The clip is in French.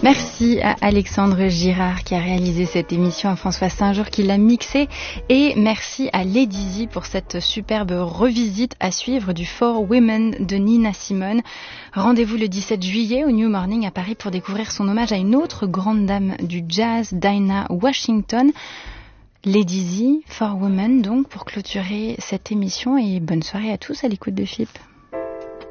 Merci à Alexandre Girard qui a réalisé cette émission, à François Saint-Jour qui l'a mixée, et merci à Lady Z pour cette superbe revisite à suivre du For Women de Nina Simone. Rendez-vous le 17 juillet au New Morning à Paris pour découvrir son hommage à une autre grande dame du jazz, Dinah Washington. Lady Z, For Women donc, pour clôturer cette émission, et bonne soirée à tous à l'écoute de FIP.